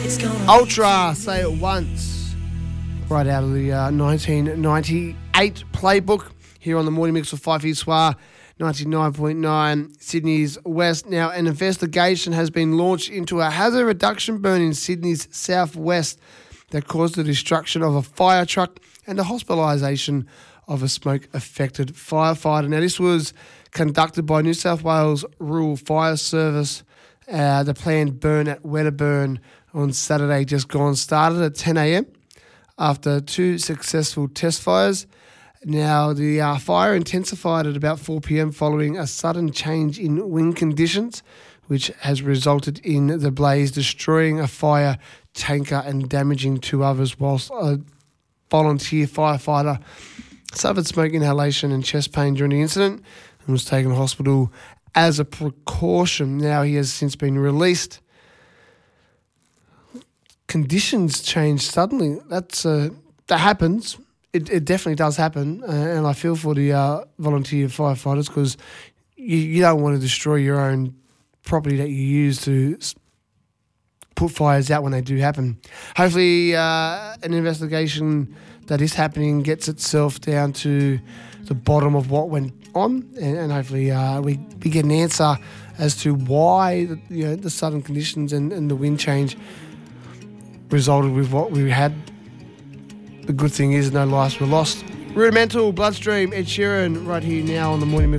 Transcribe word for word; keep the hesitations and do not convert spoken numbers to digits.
Ultra, Say It Once, right out of the uh, nineteen ninety-eight playbook here on the Morning Mix with Fife Soir, ninety-nine point nine Sydney's West. Now, an investigation has been launched into a hazard reduction burn in Sydney's southwest that caused the destruction of a fire truck and the hospitalisation of a smoke-affected firefighter. Now, this was conducted by New South Wales Rural Fire Service. Uh, the planned burn at Wedderburn on Saturday just gone started at ten a.m. after two successful test fires. Now, the uh, fire intensified at about four p.m. following a sudden change in wind conditions, which has resulted in the blaze destroying a fire tanker and damaging two others, whilst a volunteer firefighter suffered smoke inhalation and chest pain during the incident and was taken to hospital as a precaution. Now, he has since been released. Conditions change suddenly. That's uh, that happens. It, it definitely does happen, uh, and I feel for the uh, volunteer firefighters because you, you don't want to destroy your own property that you use to put fires out when they do happen. Hopefully, uh, an investigation that is happening gets itself down to the bottom of what went on, and, and hopefully uh, we, we get an answer as to why the, you know, the sudden conditions and, and the wind change resulted with what we had. The good thing is no lives were lost. Rudimental, Bloodstream, Ed Sheeran, right here now on the Morning Mix.